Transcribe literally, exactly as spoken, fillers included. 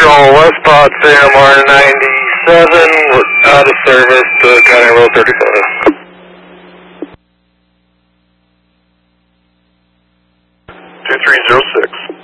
Central, West Potsdam, R ninety-seven, we're out of service to County Road thirty-seven. two three zero six.